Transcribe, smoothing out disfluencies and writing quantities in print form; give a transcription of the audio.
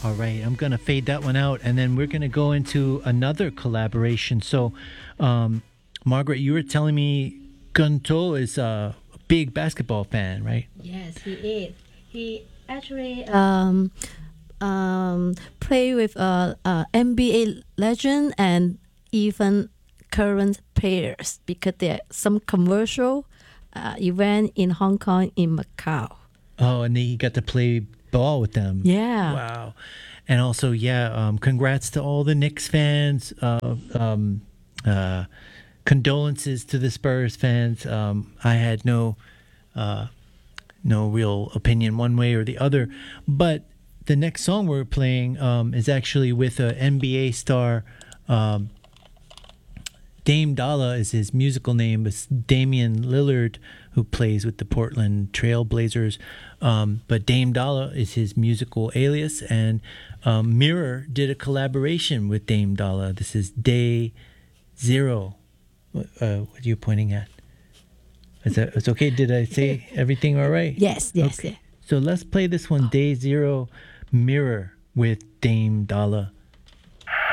All right, I'm gonna fade that one out, and then we're gonna go into another collaboration. So, Margaret, you were telling me Gunto is a big basketball fan, right? Yes, he is. He actually play with NBA legend and even current players because there some commercial event in Hong Kong, in Macau. Oh, and he got to play ball with them. Yeah. Wow. And also, congrats to all the Knicks fans. Condolences to the Spurs fans. I had no real opinion one way or the other. But the next song we're playing is actually with an NBA star. Dame Dalla is his musical name. It's Damian Lillard, who plays with the Portland Trail Blazers. But Dame Dalla is his musical alias. And Mirror did a collaboration with Dame Dalla. This is Day Zero. What are you pointing at? It's okay. Did I say everything all right? Yes, yes, Okay. yes. So let's play this one, Day Zero, Mirror, with Dame Dalla.